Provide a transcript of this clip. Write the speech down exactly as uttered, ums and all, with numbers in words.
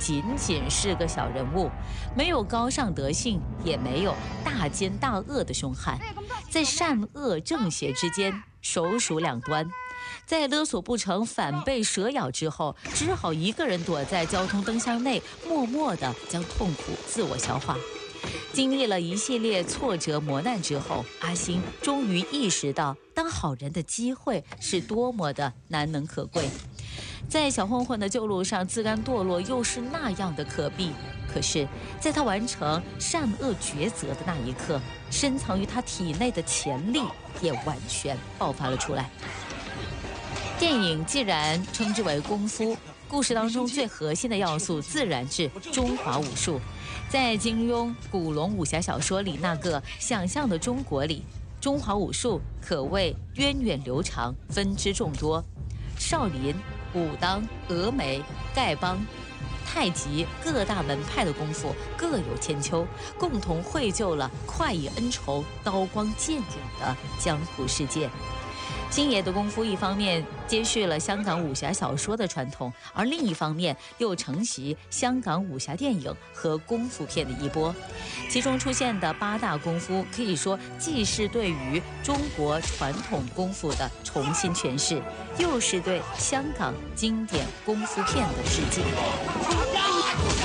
仅仅是个小人物，没有高尚德性，也没有大奸大恶的凶悍，在善恶正邪之间手鼠两端。在勒索不成，反被蛇咬之后，只好一个人躲在交通灯箱内，默默地将痛苦自我消化。经历了一系列挫折磨难之后，阿星终于意识到，当好人的机会是多么的难能可贵。在小混混的旧路上自甘堕落，又是那样的可避。可是，在他完成善恶抉择的那一刻，深藏于他体内的潜力也完全爆发了出来。电影既然称之为功夫，故事当中最核心的要素自然是中华武术。在金庸古龙武侠小说里那个想象的中国里，中华武术可谓源远流长，分支众多。少林、武当、峨眉、丐帮、太极各大门派的功夫各有千秋，共同绘就了快意恩仇、刀光剑影的江湖世界。星爷的功夫一方面接续了香港武侠小说的传统，而另一方面又承袭香港武侠电影和功夫片的衣钵。其中出现的八大功夫，可以说既是对于中国传统功夫的重新诠释，又是对香港经典功夫片的致敬。